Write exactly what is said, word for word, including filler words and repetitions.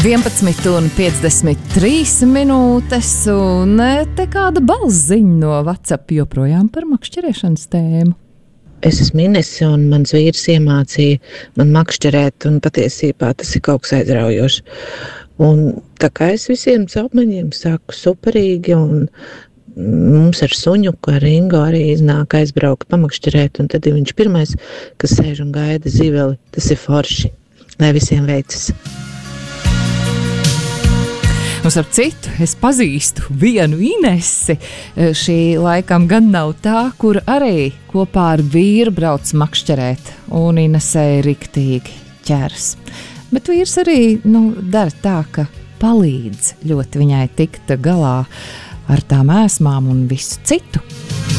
vienpadsmit un piecdesmit trīs minūtes, un te kāda balss ziņa no WhatsApp joprojām par makšķerēšanas tēmu. Es esmu Inese, un mans vīrs iemācīja man makšķerēt, un patiesībā tas ir kaut kas aizraujošs. Un tā kā es visiem caupmeņiem saku superīgi, un mums ar suņuku, ar Ingo arī iznāk aizbraukt pamakšķerēt, un tad ir viņš pirmais, kas sēž un gaida ziveli. Tas ir forši, lai visiem veicas. Un starp citu, es pazīstu vienu Inesi. Šī laikam gan nav tā, kur arī kopā ar vīru brauc makšķerēt, un Inesei riktīgi ķeras. Bet vīrs arī nu, dara tā, ka palīdz ļoti viņai tikt galā ar tām ēsmām un visu citu.